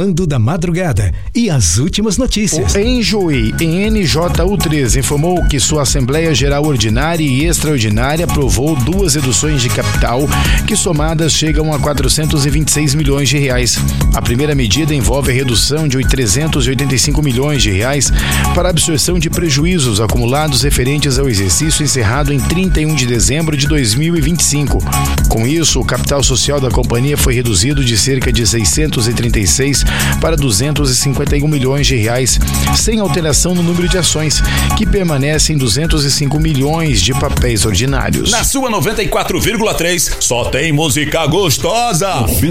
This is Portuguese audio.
Comando da Madrugada e as últimas notícias. O Enjoei, NJU3, informou que sua Assembleia Geral Ordinária e Extraordinária aprovou 2 reduções de capital que somadas chegam a 426 milhões de reais. A primeira medida envolve a redução de 385 milhões de reais para absorção de prejuízos acumulados referentes ao exercício encerrado em 31 de dezembro de 2025. Com isso, o capital social da companhia foi reduzido de cerca de 636 para 251 milhões de reais, sem alteração no número de ações, que permanecem 205 milhões de papéis ordinários. Na sua 94,3, só tem música gostosa.